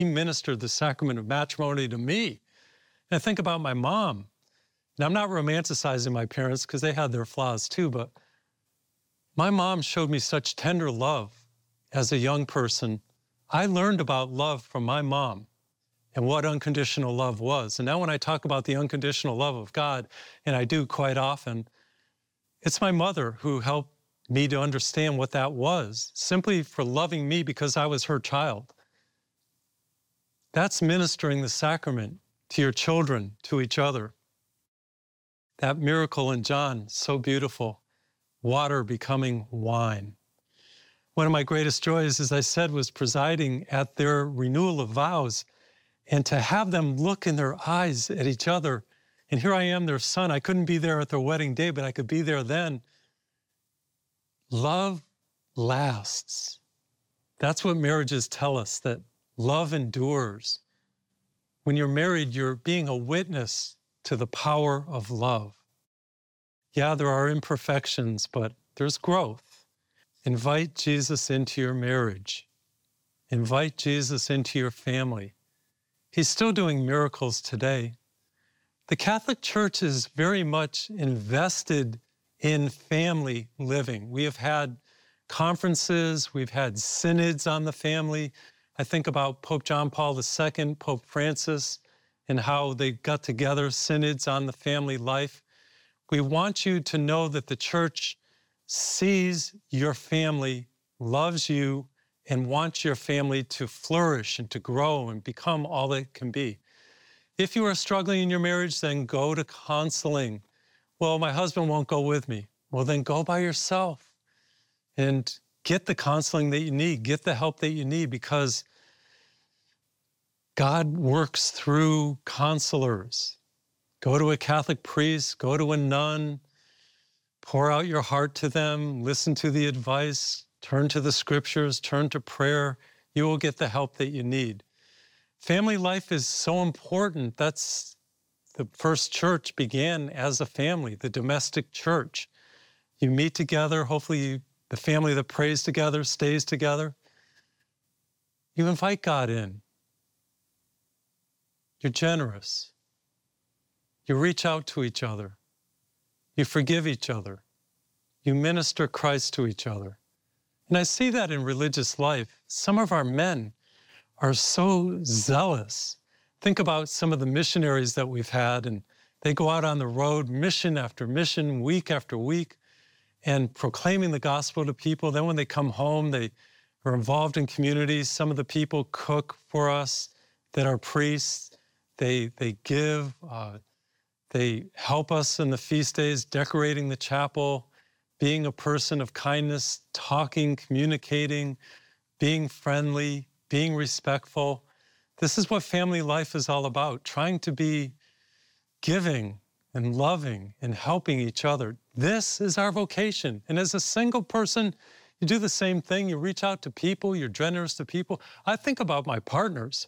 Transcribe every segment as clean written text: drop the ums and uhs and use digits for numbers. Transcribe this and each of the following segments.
He ministered the sacrament of matrimony to me. And I think about my mom. Now, I'm not romanticizing my parents because they had their flaws too, but my mom showed me such tender love as a young person. I learned about love from my mom and what unconditional love was. And now when I talk about the unconditional love of God, and I do quite often, it's my mother who helped me to understand what that was, simply for loving me because I was her child. That's ministering the sacrament to your children, to each other. That miracle in John, so beautiful, water becoming wine. One of my greatest joys, as I said, was presiding at their renewal of vows, and to have them look in their eyes at each other. And here I am, their son. I couldn't be there at their wedding day, but I could be there then. Love lasts. That's what marriages tell us, that love endures. When you're married, you're being a witness to the power of love. Yeah, there are imperfections, but there's growth. Invite Jesus into your marriage. Invite Jesus into your family. He's still doing miracles today. The Catholic Church is very much invested in family living. We have had conferences, we've had synods on the family. I think about Pope John Paul II, Pope Francis, and how they got together, synods on the family life. We want you to know that the Church sees your family, loves you, and wants your family to flourish and to grow and become all it can be. If you are struggling in your marriage, then go to counseling. Well, my husband won't go with me. Well, then go by yourself and get the counseling that you need, get the help that you need, because God works through counselors. Go to a Catholic priest, go to a nun, pour out your heart to them, listen to the advice, turn to the scriptures, turn to prayer. You will get the help that you need. Family life is so important. That's the first church began as a family, the domestic church. You meet together, hopefully the family that prays together stays together. You invite God in. You're generous. You reach out to each other. You forgive each other. You minister Christ to each other. And I see that in religious life. Some of our men are so zealous. Think about some of the missionaries that we've had, and they go out on the road, mission after mission, week after week, and proclaiming the gospel to people. Then when they come home, they are involved in communities. Some of the people cook for us that are priests. They give, they help us in the feast days, decorating the chapel, being a person of kindness, talking, communicating, being friendly, being respectful. This is what family life is all about, trying to be giving and loving and helping each other. This is our vocation. And as a single person, you do the same thing. You reach out to people, you're generous to people. I think about my partners.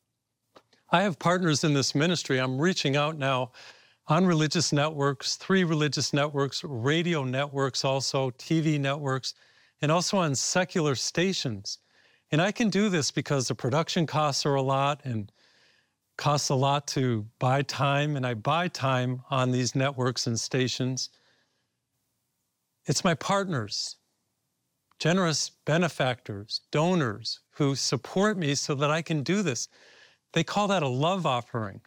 I have partners in this ministry. I'm reaching out now on religious networks, 3 religious networks, radio networks also, TV networks, and also on secular stations. And I can do this because the production costs are a lot and costs a lot to buy time, and I buy time on these networks and stations. It's my partners, generous benefactors, donors who support me so that I can do this. They call that a love offering.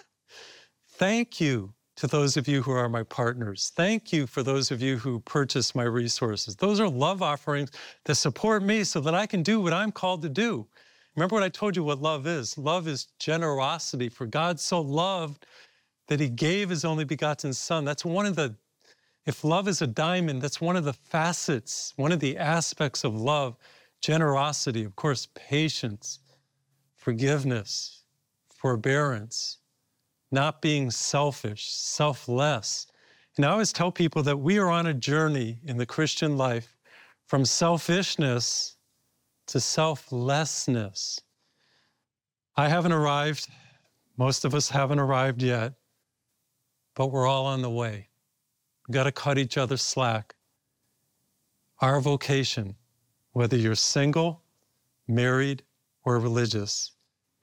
Thank you to those of you who are my partners. Thank you for those of you who purchase my resources. Those are love offerings that support me so that I can do what I'm called to do. Remember what I told you what love is? Love is generosity. For God so loved that he gave his only begotten Son. That's one of the, if love is a diamond, that's one of the facets, one of the aspects of love. Generosity, of course, patience, forgiveness, forbearance, not being selfish, selfless. And I always tell people that we are on a journey in the Christian life from selfishness to selflessness. I haven't arrived. Most of us haven't arrived yet, but we're all on the way. We've got to cut each other slack. Our vocation, whether you're single, married, or religious,